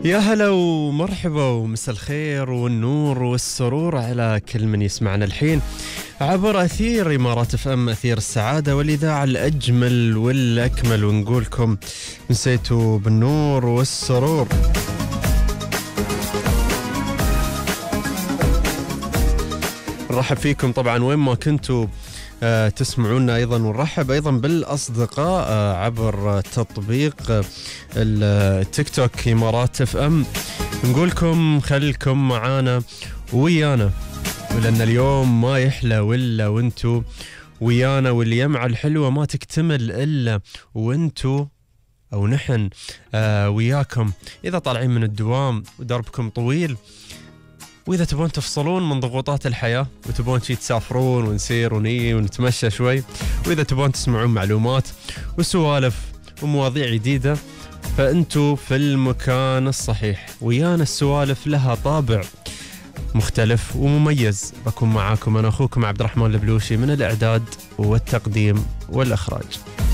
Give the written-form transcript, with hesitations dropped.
يا هلا ومرحبا ومساء الخير والنور والسرور على كل من يسمعنا الحين عبر أثير إمارات اف ام، أثير السعادة والإذاعة الأجمل والأكمل، ونقولكم مسيتوا بالنور والسرور. نرحب فيكم طبعا وين ما كنتوا تسمعونا أيضا، ونرحب أيضا بالأصدقاء عبر تطبيق التيك توك إمارات اف ام. نقولكم خليكم معانا ويانا، ولأن اليوم ما يحلى ولا وانتو ويانا، واليمعة الحلوة ما تكتمل إلا وانتو أو نحن وياكم. إذا طالعين من الدوام ودربكم طويل، وإذا تبون تفصلون من ضغوطات الحياة وتبون شي تسافرون ونسير ونيجي ونتمشى شوي، وإذا تبون تسمعون معلومات وسوالف ومواضيع جديدة، فأنتوا في المكان الصحيح. ويانا السوالف لها طابع مختلف ومميز. بكون معاكم أنا أخوكم عبد الرحمن البلوشي من الإعداد والتقديم والإخراج.